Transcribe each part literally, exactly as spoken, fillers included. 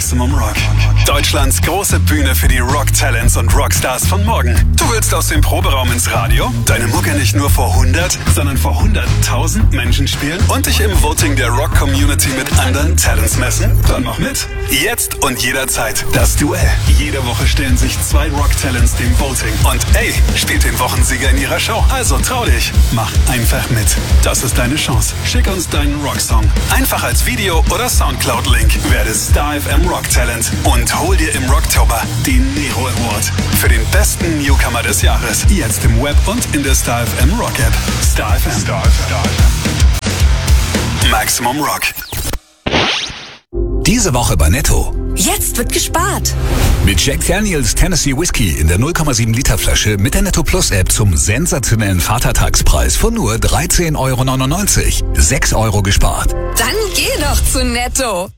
Maximum Rock. Deutschlands große Bühne für die Rock-Talents und Rockstars von morgen. Du willst aus dem Proberaum ins Radio, deine Mucke nicht nur vor hundert, sondern vor hunderttausend Menschen spielen und dich im Voting der Rock-Community mit anderen Talents messen? Dann mach mit. Jetzt und jederzeit das Duell. Jede Woche stellen sich zwei Rock-Talents dem Voting. Und ey, spielt den Wochensieger in ihrer Show. Also trau dich. Mach einfach mit. Das ist deine Chance. Schick uns deinen Rocksong. Einfach als Video oder Soundcloud-Link. Werde Star F M Rock Talent und hol dir im Rocktober den Nero Award für den besten Newcomer des Jahres. Jetzt im Web und in der Star F M Rock App. Star F M. Star F M. Maximum Rock. Diese Woche bei Netto. Jetzt wird gespart. Mit Jack Daniels Tennessee Whiskey in der null Komma sieben Liter Flasche mit der Netto Plus App zum sensationellen Vatertagspreis von nur dreizehn Euro neunundneunzig. sechs Euro gespart. Dann geh doch zu Netto.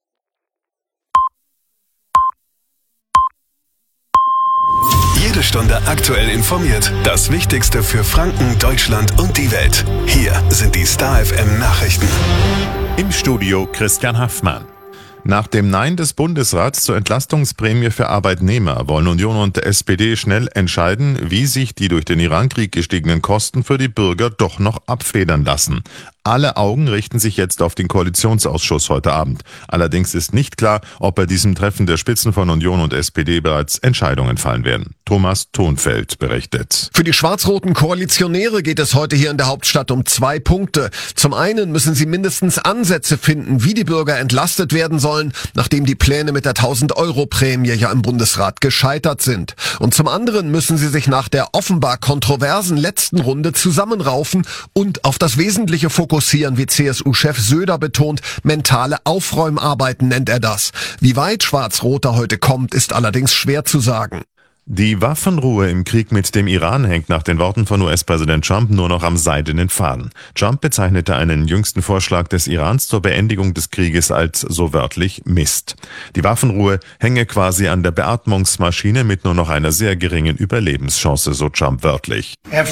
Jede Stunde aktuell informiert. Das Wichtigste für Franken, Deutschland und die Welt. Hier sind die Star F M Nachrichten. Im Studio Christian Haffmann. Nach dem Nein des Bundesrats zur Entlastungsprämie für Arbeitnehmer wollen Union und S P D schnell entscheiden, wie sich die durch den Irankrieg gestiegenen Kosten für die Bürger doch noch abfedern lassen. Alle Augen richten sich jetzt auf den Koalitionsausschuss heute Abend. Allerdings ist nicht klar, ob bei diesem Treffen der Spitzen von Union und S P D bereits Entscheidungen fallen werden. Thomas Thonfeld berichtet. Für die schwarz-roten Koalitionäre geht es heute hier in der Hauptstadt um zwei Punkte. Zum einen müssen sie mindestens Ansätze finden, wie die Bürger entlastet werden sollen, nachdem die Pläne mit der tausend-Euro-Prämie ja im Bundesrat gescheitert sind. Und zum anderen müssen sie sich nach der offenbar kontroversen letzten Runde zusammenraufen und auf das Wesentliche fokussieren, wie C S U-Chef Söder betont. Mentale Aufräumarbeiten nennt er das. Wie weit Schwarz-Roter heute kommt, ist allerdings schwer zu sagen. Die Waffenruhe im Krieg mit dem Iran hängt nach den Worten von U S-Präsident Trump nur noch am seidenen Faden. Trump bezeichnete einen jüngsten Vorschlag des Irans zur Beendigung des Krieges als so wörtlich Mist. Die Waffenruhe hänge quasi an der Beatmungsmaschine mit nur noch einer sehr geringen Überlebenschance, so Trump wörtlich.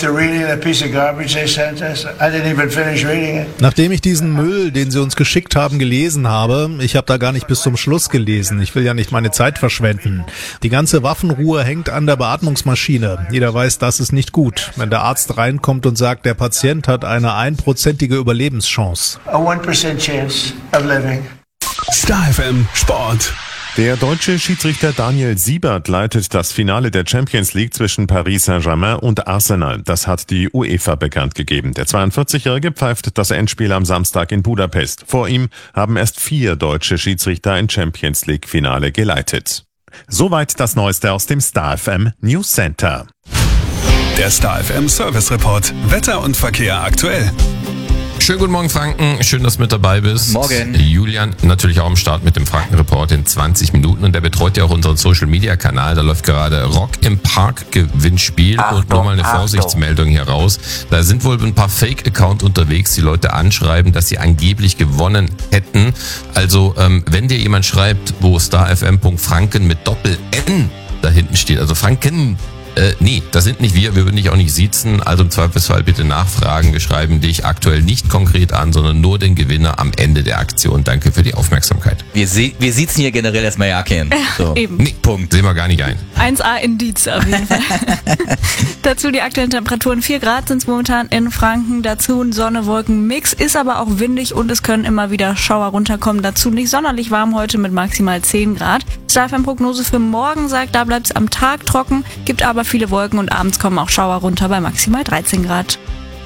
Nachdem ich diesen Müll, den sie uns geschickt haben, gelesen habe, ich habe da gar nicht bis zum Schluss gelesen. Ich will ja nicht meine Zeit verschwenden. Die ganze Waffenruhe hängt an der Beatmungsmaschine. Jeder weiß, das ist nicht gut. Wenn der Arzt reinkommt und sagt, der Patient hat eine einprozentige Überlebenschance. A one percent chance of living. Star F M Sport. Der deutsche Schiedsrichter Daniel Siebert leitet das Finale der Champions League zwischen Paris Saint-Germain und Arsenal. Das hat die UEFA bekannt gegeben. Der zweiundvierzigjährige pfeift das Endspiel am Samstag in Budapest. Vor ihm haben erst vier deutsche Schiedsrichter ein Champions League Finale geleitet. Soweit das Neueste aus dem Star F M News Center. Der Star F M Service Report. Wetter und Verkehr aktuell. Schönen guten Morgen, Franken. Schön, dass du mit dabei bist. Morgen. Julian, natürlich auch am Start mit dem Franken-Report in zwanzig Minuten. Und der betreut ja auch unseren Social-Media-Kanal. Da läuft gerade Rock im Park-Gewinnspiel. Achtung, und nochmal eine Achtung. Vorsichtsmeldung hier raus. Da sind wohl ein paar Fake-Accounts unterwegs, die Leute anschreiben, dass sie angeblich gewonnen hätten. Also, ähm, wenn dir jemand schreibt, wo starfm.franken mit Doppel-N da hinten steht, also Franken... Äh, nee, das sind nicht wir, wir würden dich auch nicht siezen, also im Zweifelsfall bitte nachfragen. Wir schreiben dich aktuell nicht konkret an, sondern nur den Gewinner am Ende der Aktion. Danke für die Aufmerksamkeit. Wir, se- wir siezen hier generell erstmal ja kennen. So. Eben. Nee, Punkt. Sehen wir gar nicht ein. eins A Indiz auf jeden Fall. Dazu die aktuellen Temperaturen. vier Grad sind es momentan in Franken. Dazu ein Sonne-Wolken-Mix. Ist aber auch windig und es können immer wieder Schauer runterkommen. Dazu nicht sonderlich warm heute mit maximal zehn Grad. Star F M-Prognose für morgen sagt, da bleibt es am Tag trocken, gibt aber viele Wolken und abends kommen auch Schauer runter bei maximal dreizehn Grad.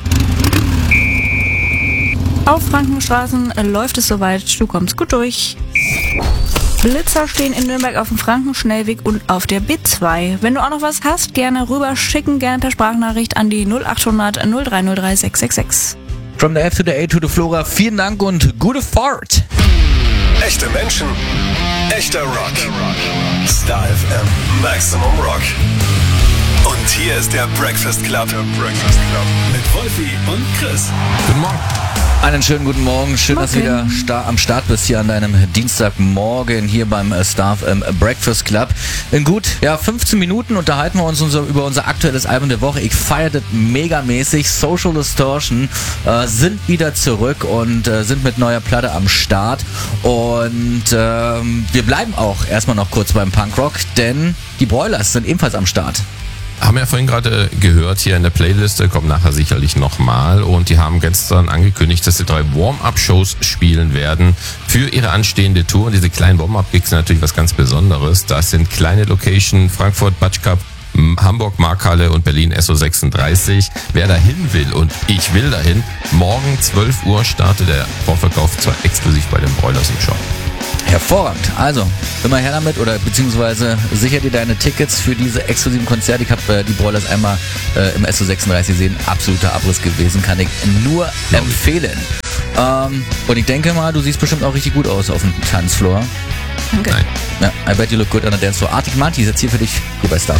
Auf Frankenstraßen läuft es soweit, du kommst gut durch. Blitzer stehen in Nürnberg auf dem Frankenschnellweg und auf der B zwei. Wenn du auch noch was hast, gerne rüber schicken, gerne per Sprachnachricht an die null achthundert null drei null drei sechs sechs sechs. From the F to the A to the Flora, vielen Dank und gute Fahrt. Echte Menschen, echter Rock. Star F M Maximum Rock. Und hier ist der Breakfast Club. Der Breakfast Club. Mit Wolfi und Chris. Guten Morgen. Einen schönen guten Morgen. Schön, Morgen. dass du wieder sta- am Start bist hier an deinem Dienstagmorgen hier beim äh, Star F M Breakfast Club. In gut, ja, fünfzehn Minuten unterhalten wir uns unser, über unser aktuelles Album der Woche. Ich feiere das megamäßig. Social Distortion äh, sind wieder zurück und äh, sind mit neuer Platte am Start. Und ähm, wir bleiben auch erstmal noch kurz beim Punkrock, denn die Broilers sind ebenfalls am Start. Haben wir ja vorhin gerade gehört, hier in der Playliste, kommt nachher sicherlich nochmal. Und die haben gestern angekündigt, dass sie drei Warm-Up-Shows spielen werden für ihre anstehende Tour. Und diese kleinen Warm-Up-Gigs sind natürlich was ganz Besonderes. Das sind kleine Location, Frankfurt, Batschkap, Hamburg, Markhalle und Berlin S O sechsunddreißig. Wer dahin will und ich will dahin, morgen zwölf Uhr startet der Vorverkauf zwar exklusiv bei den Broilers im Shop. Hervorragend. Also, immer her damit oder beziehungsweise sicher dir deine Tickets für diese exklusiven Konzerte. Ich habe äh, die Broilers einmal äh, im S O sechsunddreißig gesehen. Absoluter Abriss gewesen, kann ich nur empfehlen. Ähm, und ich denke mal, du siehst bestimmt auch richtig gut aus auf dem Tanzfloor. Danke. Nein. Ja, I bet you look good on the dance floor. Arctic Monkeys jetzt hier für dich, hier bei Star.